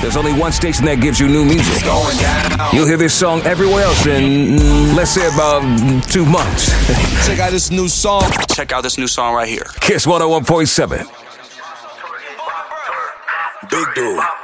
There's only one station that gives you new music. You'll hear this song everywhere else in, let's say, about 2 months. Check out this new song. Check out this new song right here. Kiss 101.7. Big dude.